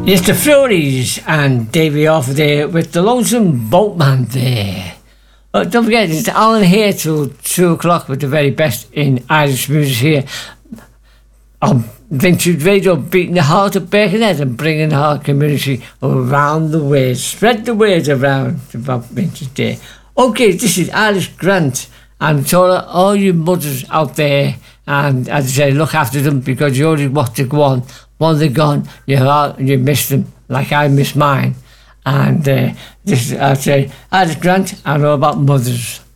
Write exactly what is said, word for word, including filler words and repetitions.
It's the Furies and Davey off there with the Lonesome Boatman there. Uh, don't forget, it's Alan here till two o'clock with the very best in Irish music here on Vintage Radio, beating the heart of Birkenhead and bringing our community around the world. Spread the word around about Vintage Day. Okay, this is Irish Grant, and to all you mothers out there, and as I say, look after them because you always watch the go on. Once they're gone, you you miss them like I miss mine. And uh, this, I'd say, Irish Grant, I know about mothers.